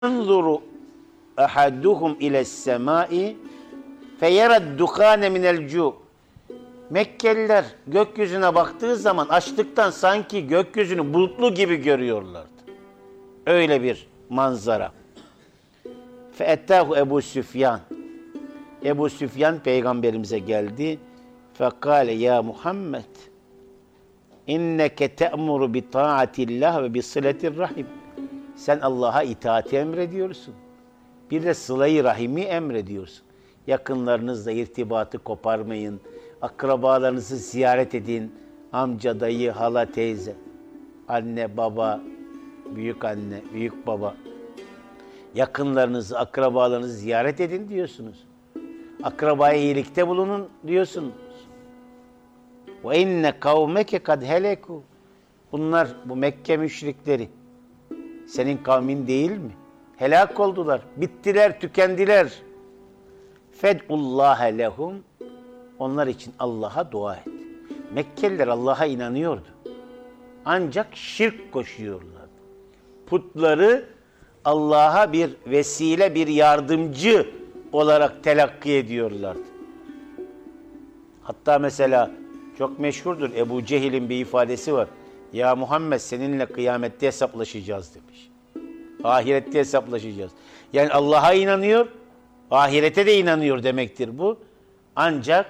Yanzuru ahaduhum iles semai feyerad dukane minel cu. Mekkeliler gökyüzüne baktığı zaman açlıktan sanki gökyüzünü bulutlu gibi görüyorlardı. Öyle bir manzara. Feettahu Ebu Süfyan. Ebu Süfyan peygamberimize geldi. Fekale ya Muhammed inneke te'muru bi taatillah ve bi sıletir rahim. Sen Allah'a itaati emrediyorsun. Bir de sıla-i rahimi emrediyorsun. Yakınlarınızla irtibatı koparmayın. Akrabalarınızı ziyaret edin. Amca, dayı, hala, teyze, anne, baba, büyük anne, büyük baba. Yakınlarınızı, akrabalarınızı ziyaret edin diyorsunuz. Akrabaya iyilikte bulunun diyorsunuz. Ve inne kavmeke kad heleku. Bunlar, bu Mekke müşrikleri senin kavmin değil mi? Helak oldular, bittiler, tükendiler. Fed'ullâhe lehum. Onlar için Allah'a dua et. Mekkeliler Allah'a inanıyordu. Ancak şirk koşuyorlardı. Putları Allah'a bir vesile, bir yardımcı olarak telakki ediyorlardı. Hatta mesela çok meşhurdur, Ebu Cehil'in bir ifadesi var. Ya Muhammed seninle kıyamette hesaplaşacağız demiş. Ahirette hesaplaşacağız. Yani Allah'a inanıyor, ahirete de inanıyor demektir bu. Ancak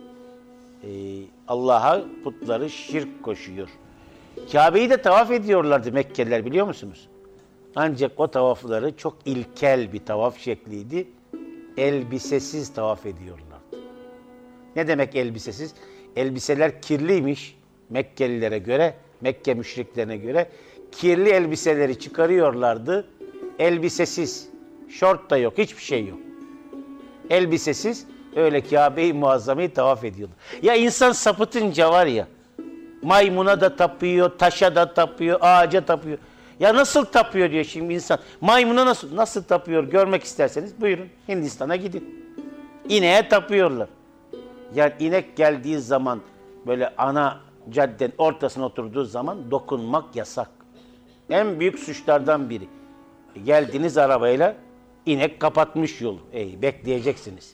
Allah'a putları şirk koşuyor. Kabe'yi de tavaf ediyorlardı Mekkeliler, biliyor musunuz? Ancak o tavafları çok ilkel bir tavaf şekliydi. Elbisesiz tavaf ediyorlardı. Ne demek elbisesiz? Elbiseler kirliymiş Mekkelilere göre, Mekke müşriklerine göre. Kirli elbiseleri çıkarıyorlardı. Elbisesiz, şort da yok, hiçbir şey yok. Elbisesiz öyle Kabe-i Muazzama'yı tavaf ediyordu. Ya insan sapıtınca var ya, maymuna da tapıyor, taşa da tapıyor, ağaca tapıyor. Ya nasıl tapıyor diyor şimdi insan. Maymuna nasıl tapıyor görmek isterseniz buyurun Hindistan'a gidin. İneğe tapıyorlar. Yani inek geldiği zaman böyle ana caddenin ortasına oturduğu zaman dokunmak yasak. En büyük suçlardan biri. Geldiniz arabayla, inek kapatmış yolu. Bekleyeceksiniz.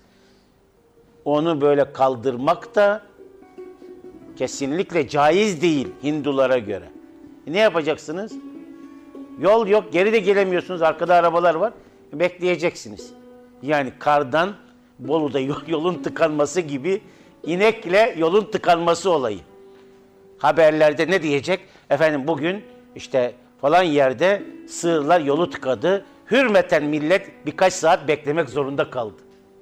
Onu böyle kaldırmak da kesinlikle caiz değil Hindulara göre. Ne yapacaksınız? Yol yok, geri de gelemiyorsunuz, arkada arabalar var. Bekleyeceksiniz. Yani kardan Bolu'da yolun tıkanması gibi inekle yolun tıkanması olayı. Haberlerde ne diyecek? Efendim bugün işte falan yerde sığırlar yolu tıkadı. Hürmeten millet birkaç saat beklemek zorunda kaldı.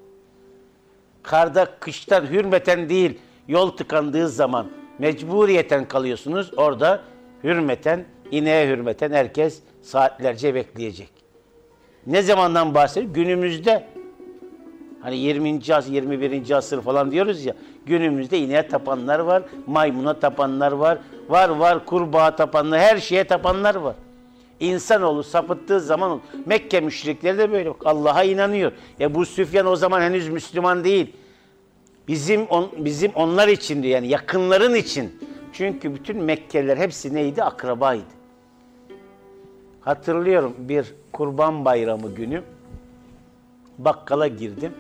Karda, kıştan hürmeten değil, yol tıkandığı zaman mecburiyeten kalıyorsunuz. Orada hürmeten, ineğe hürmeten herkes saatlerce bekleyecek. Ne zamandan bahsediyor? Günümüzde. Hani 20. asır, 21. asır falan diyoruz ya. Günümüzde ineğe tapanlar var, maymuna tapanlar var. Var kurbağa tapanlar, her şeye tapanlar var. İnsanoğlu sapıttığı zaman Mekke müşrikleri de böyle. Allah'a inanıyor. Ebu Süfyan o zaman henüz Müslüman değil. Bizim onlar içindi, yani yakınların için. Çünkü bütün Mekkeliler hepsi neydi? Akrabaydı. Hatırlıyorum bir Kurban Bayramı günü bakkala girdim.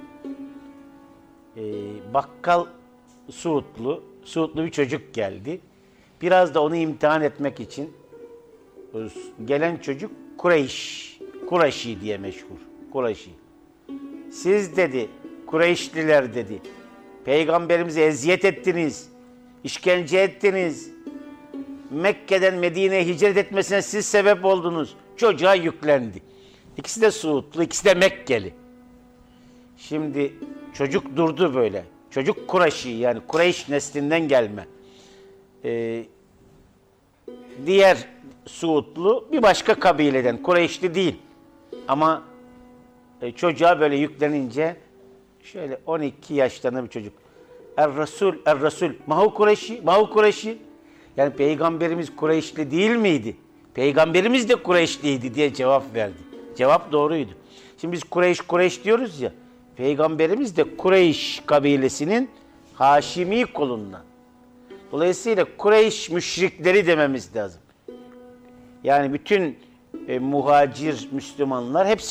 Bakkal Suudlu bir çocuk geldi. Biraz da onu imtihan etmek için gelen çocuk Kureyşi diye meşhur. Kureyşi. Siz dedi, Kureyşliler dedi, Peygamberimize eziyet ettiniz, işkence ettiniz. Mekke'den Medine'ye hicret etmesine siz sebep oldunuz. Çocuğa yüklendi. İkisi de Suudlu, ikisi de Mekkeli. Şimdi çocuk durdu böyle. Çocuk Kureyşi, yani Kureyş neslinden gelme. Diğer Suudlu bir başka kabileden, Kureyşli değil. Ama çocuğa böyle yüklenince şöyle 12 yaşlarında bir çocuk. Er-Resul, Mahu Kureyşi. Yani Peygamberimiz Kureyşli değil miydi? Peygamberimiz de Kureyşliydi diye cevap verdi. Cevap doğruydu. Şimdi biz Kureyş diyoruz ya. Peygamberimiz de Kureyş kabilesinin Haşimi kolundan. Dolayısıyla Kureyş müşrikleri dememiz lazım. Yani bütün muhacir Müslümanlar hepsi